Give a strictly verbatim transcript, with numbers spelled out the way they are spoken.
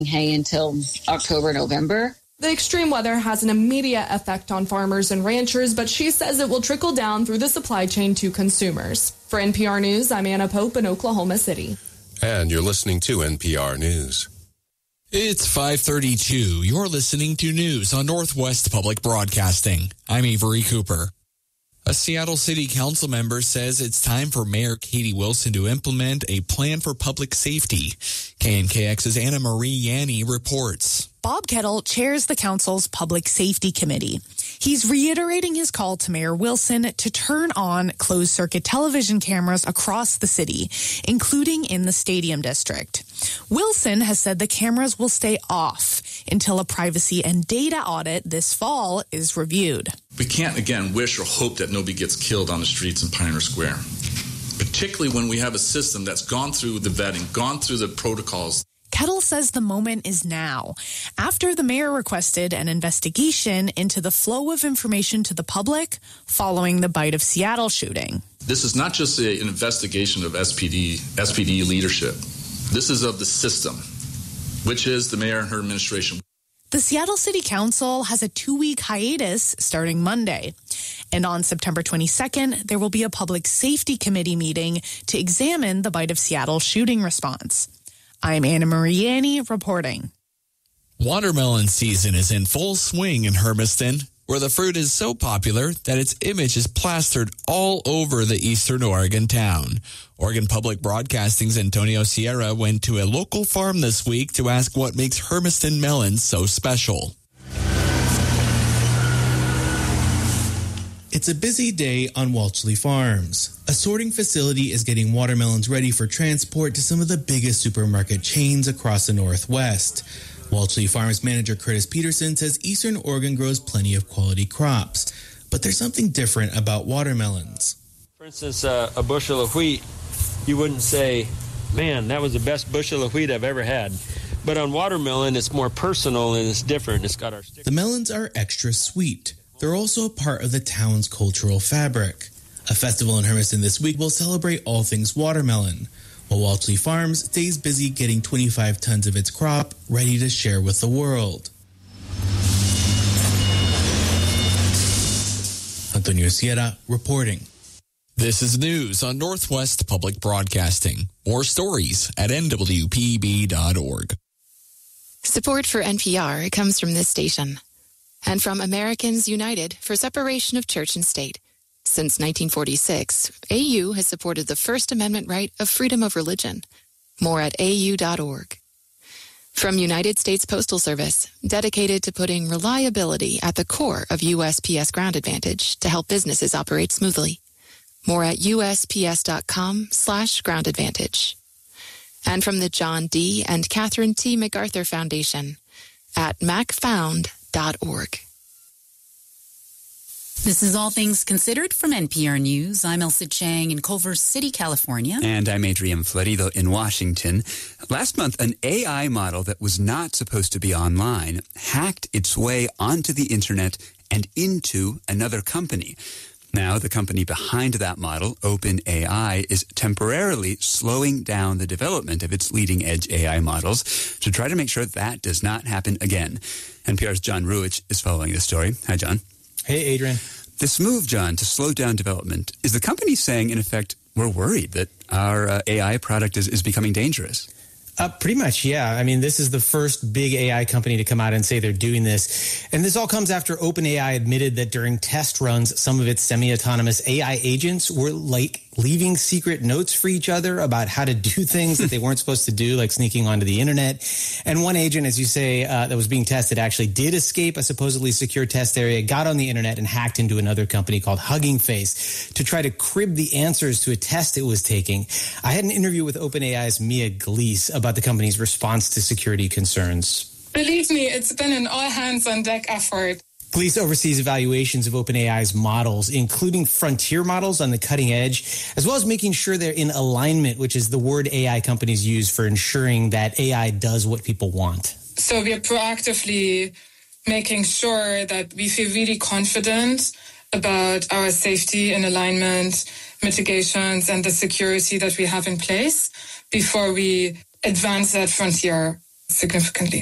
hay until October, November. The extreme weather has an immediate effect on farmers and ranchers, but she says it will trickle down through the supply chain to consumers. For N P R News, I'm Anna Pope in Oklahoma City. And you're listening to N P R News. It's five thirty-two. You're listening to news on Northwest Public Broadcasting. I'm Avery Cooper. A Seattle City Council member says it's time for Mayor Katie Wilson to implement a plan for public safety. K N K X's Anna Marie Yanni reports. Bob Kettle chairs the council's Public Safety Committee. He's reiterating his call to Mayor Wilson to turn on closed-circuit television cameras across the city, including in the Stadium District. Wilson has said the cameras will stay off until a privacy and data audit this fall is reviewed. We can't, again, wish or hope that nobody gets killed on the streets in Pioneer Square, particularly when we have a system that's gone through the vetting, gone through the protocols. Kettle says the moment is now, after the mayor requested an investigation into the flow of information to the public following the Bite of Seattle shooting. This is not just a, an investigation of S P D, S P D leadership. This is of the system, which is the mayor and her administration. The Seattle City Council has a two-week hiatus starting Monday. And on September twenty-second, there will be a Public Safety Committee meeting to examine the Bite of Seattle shooting response. I'm Anna Marie Yanni reporting. Watermelon season is in full swing in Hermiston, where the fruit is so popular that its image is plastered all over the eastern Oregon town. Oregon Public Broadcasting's Antonio Sierra went to a local farm this week to ask what makes Hermiston melons so special. It's a busy day on Walchley Farms. A sorting facility is getting watermelons ready for transport to some of the biggest supermarket chains across the Northwest. Walchley Farms manager Curtis Peterson says Eastern Oregon grows plenty of quality crops, but there's something different about watermelons. For instance, uh, a bushel of wheat, you wouldn't say, man, that was the best bushel of wheat I've ever had. But on watermelon, it's more personal and it's different. It's got our stick. The melons are extra sweet. They're also a part of the town's cultural fabric. A festival in Hermiston this week will celebrate all things watermelon, while Walchley Farms stays busy getting twenty-five tons of its crop ready to share with the world. Antonio Sierra reporting. This is news on Northwest Public Broadcasting. More stories at N W P B dot org. Support for N P R comes from this station and from Americans United for Separation of Church and State. Since nineteen forty-six, A U has supported the First Amendment right of freedom of religion. More at A U dot org. From United States Postal Service, dedicated to putting reliability at the core of U S P S Ground Advantage to help businesses operate smoothly. More at U S P S dot com slash ground advantage. And from the John D. and Catherine T. MacArthur Foundation at mac found dot org. This is All Things Considered from N P R News. I'm Elsa Chang in Culver City, California. And I'm Adrian Florido in Washington. Last month, an A I model that was not supposed to be online hacked its way onto the internet and into another company. Now, the company behind that model, OpenAI, is temporarily slowing down the development of its leading-edge A I models to try to make sure that does not happen again. N P R's John Ruich is following this story. Hi, John. Hey, Adrian. This move, John, to slow down development, is the company saying, in effect, we're worried that our uh, A I product is, is becoming dangerous? Uh, pretty much, yeah. I mean, this is the first big A I company to come out and say they're doing this. And this all comes after OpenAI admitted that during test runs, some of its semi-autonomous A I agents were like leaving secret notes for each other about how to do things that they weren't supposed to do, like sneaking onto the internet. And one agent, as you say, uh, that was being tested actually did escape a supposedly secure test area, got on the internet and hacked into another company called Hugging Face to try to crib the answers to a test it was taking. I had an interview with OpenAI's Mia Glees about the company's response to security concerns. Believe me, it's been an all-hands-on-deck effort. Glees oversees evaluations of OpenAI's models, including frontier models on the cutting edge, as well as making sure they're in alignment, which is the word A I companies use for ensuring that A I does what people want. So we are proactively making sure that we feel really confident about our safety and alignment mitigations and the security that we have in place before we advance that frontier. significantly.